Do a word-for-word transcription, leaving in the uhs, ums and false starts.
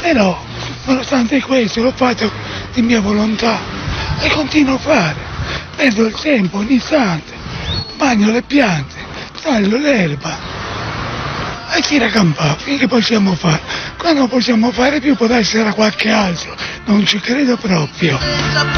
Però, nonostante questo, l'ho fatto di mia volontà e continuo a fare. Perdo il tempo ogni istante, bagno le piante, taglio l'erba e tira a campare. Finché possiamo fare? Quando non possiamo fare più potrà essere qualche altro, non ci credo proprio.